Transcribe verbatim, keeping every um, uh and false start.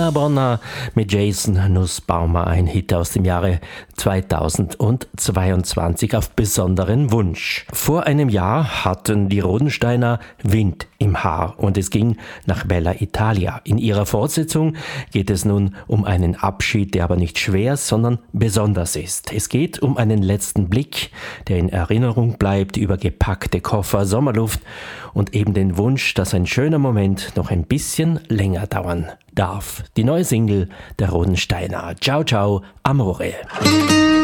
Nina Bonna mit Jason Nussbaumer, ein Hit aus dem Jahre zweitausendzweiundzwanzig auf besonderen Wunsch. Vor einem Jahr hatten die Rodensteiner Wind im Haar und es ging nach Bella Italia. In ihrer Fortsetzung geht es nun um einen Abschied, der aber nicht schwer, sondern besonders ist. Es geht um einen letzten Blick, der in Erinnerung bleibt, über gepackte Koffer, Sommerluft und eben den Wunsch, dass ein schöner Moment noch ein bisschen länger dauern darf. Die neue Single der Rodensteiner. Ciao, ciao, amore.